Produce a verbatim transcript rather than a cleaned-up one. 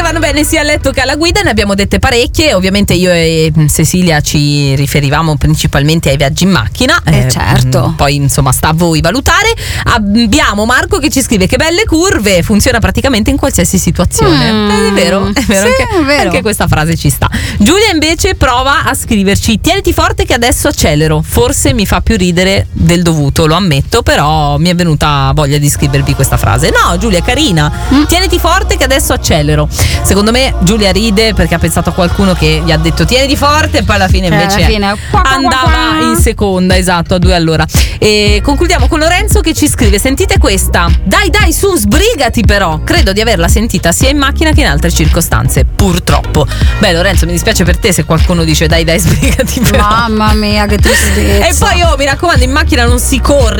che vanno bene sia a letto che alla guida, ne abbiamo dette parecchie. Ovviamente io e Cecilia ci riferivamo principalmente ai viaggi in macchina. Eh, eh certo. Poi insomma sta a voi valutare. Abbiamo Marco che ci scrive: che belle curve, funziona praticamente in qualsiasi situazione. Mm. È vero, è vero, Sì, anche, è vero. anche questa frase ci sta. Giulia invece prova a scriverci: tieniti forte che adesso accelero. Forse mi fa più ridere del dovuto, lo ammetto, però mi è venuta voglia di scrivervi questa frase. No, Giulia è carina. Mm. Tieniti forte che adesso accelero. Secondo me Giulia ride perché ha pensato a qualcuno che gli ha detto tieniti forte e poi alla fine invece alla fine, qua, qua, andava qua, qua. in seconda, esatto, a due all'ora. E concludiamo con Lorenzo che ci scrive: sentite questa, dai dai su, sbrigati però. Credo di averla sentita sia in macchina che in altre circostanze, purtroppo. Beh Lorenzo, mi dispiace per te se qualcuno dice dai dai sbrigati però. Mamma mia che tristezza. E poi oh, mi raccomando, in macchina non si corre